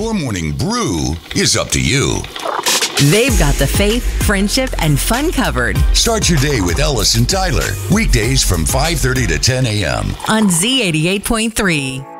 your morning brew is up to you. They've got the faith, friendship, and fun covered Start your day with Ellis and Tyler. Weekdays from 5:30 to 10 a.m. on Z88.3.